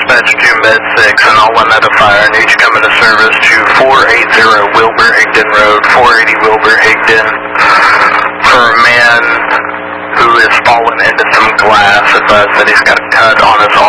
dispatch to Med 6 and all identifier need to come into service to 480 Wilbur Higdon Road, 480 Wilbur Higdon, for a man who has fallen into some glass. Advised that he's got a cut on his